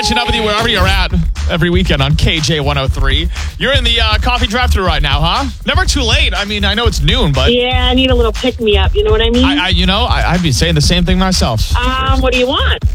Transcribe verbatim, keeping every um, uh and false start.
catching up with you wherever you're at every weekend on K J one oh three. You're in the uh, coffee drive-thru right now, huh? Never too late. I mean, I know it's noon, but... Yeah, I need a little pick-me-up. You know what I mean? I, I You know, I, I'd be saying the same thing myself. Um, what do you want?